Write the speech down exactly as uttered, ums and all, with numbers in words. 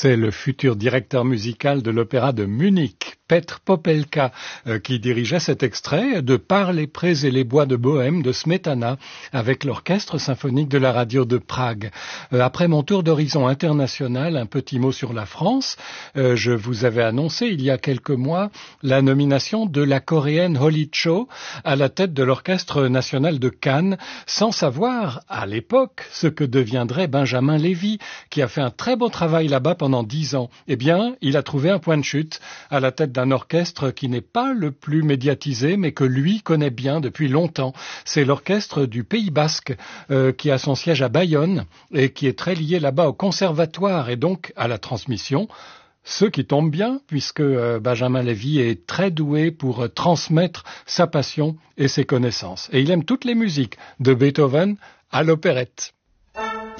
C'est le futur directeur musical de l'Opéra de Munich, Petr Popelka, euh, qui dirigeait cet extrait de Par les prés et les bois de Bohême de Smetana avec l'Orchestre symphonique de la radio de Prague. Euh, après mon tour d'horizon international, un petit mot sur la France. Euh, je vous avais annoncé il y a quelques mois la nomination de la coréenne Holly Cho à la tête de l'Orchestre national de Cannes, sans savoir à l'époque ce que deviendrait Benjamin Lévy, qui a fait un très beau travail là-bas pendant dix ans. Eh bien, il a trouvé un point de chute à la tête d'un orchestre qui n'est pas le plus médiatisé, mais que lui connaît bien depuis longtemps. C'est l'orchestre du Pays Basque, euh, qui a son siège à Bayonne et qui est très lié là-bas au conservatoire et donc à la transmission. Ce qui tombe bien, puisque euh, Benjamin Lévy est très doué pour euh, transmettre sa passion et ses connaissances. Et il aime toutes les musiques, de Beethoven à l'opérette.